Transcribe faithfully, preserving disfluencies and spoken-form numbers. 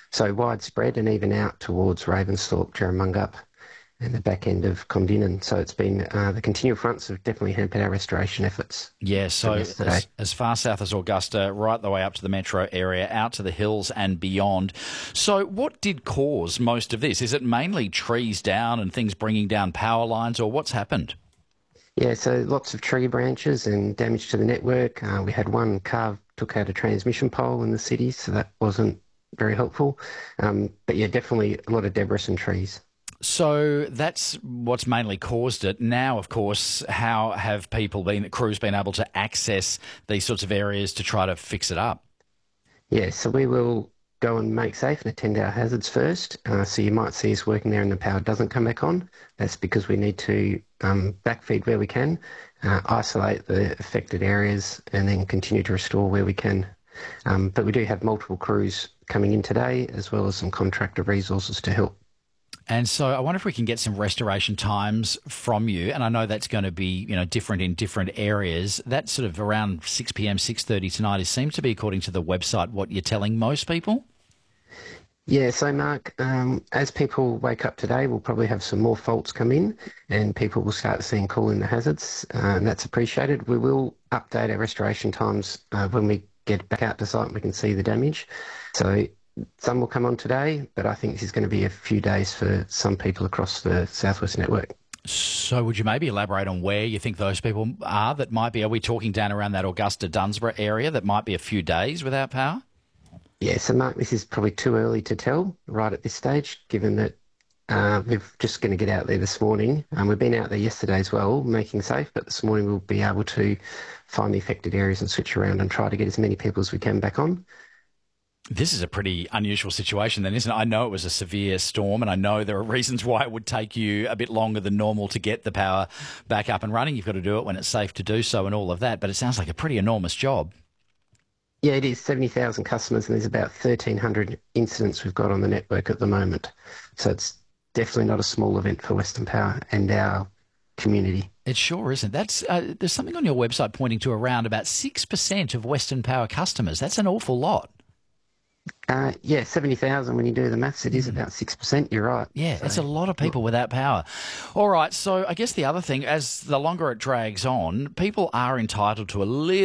So widespread and even out towards Ravensthorpe, Jerramungup and the back end of Clondinan. So it's been, uh, the continual fronts have definitely hampered our restoration efforts Yeah, from so yesterday. as, as far south as Augusta, right the way up to the metro area, out to the hills and beyond. So what did cause most of this? Is it mainly trees down and things bringing down power lines, or what's happened? Yeah, so lots of tree branches and damage to the network. Uh, we had one car took out a transmission pole in the city, so that wasn't very helpful. Um, but yeah, definitely a lot of debris and trees. So that's what's mainly caused it. Now, of course, how have people been, crews been able to access these sorts of areas to try to fix it up? Yeah, so we will go and make safe and attend our hazards first. Uh, so you might see us working there and the power doesn't come back on. That's because we need to um, backfeed where we can, uh, isolate the affected areas and then continue to restore where we can. Um, but we do have multiple crews coming in today as well as some contractor resources to help. And so I wonder if we can get some restoration times from you. And I know that's going to be, you know, different in different areas. That sort of around six p m, six thirty tonight, it seems to be, according to the website, what you're telling most people. Yeah, so Mark, um, as people wake up today, we'll probably have some more faults come in and people will start seeing call in the hazards, uh, and that's appreciated. We will update our restoration times uh, when we get back out to site and we can see the damage. So some will come on today, but I think this is going to be a few days for some people across the Southwest network. So would you maybe elaborate on where you think those people are that might be, are we talking down around that Augusta Dunsborough area that might be a few days without power? Yeah, so Mark, this is probably too early to tell right at this stage, given that uh, we're just going to get out there this morning. Um, we've been out there yesterday as well, making safe, but this morning we'll be able to find the affected areas and switch around and try to get as many people as we can back on. This is a pretty unusual situation then, isn't it? I know it was a severe storm and I know there are reasons why it would take you a bit longer than normal to get the power back up and running. You've got to do it when it's safe to do so and all of that, but it sounds like a pretty enormous job. Yeah, it is seventy thousand customers and there's about thirteen hundred incidents we've got on the network at the moment. So it's definitely not a small event for Western Power and our community. It sure isn't. That's uh, there's something on your website pointing to around about six percent of Western Power customers. That's an awful lot. Uh, yeah, seventy thousand, when you do the maths, it is about six percent, you're right. Yeah, So, that's a lot of people without power. All right, so I guess the other thing, as the longer it drags on, people are entitled to a little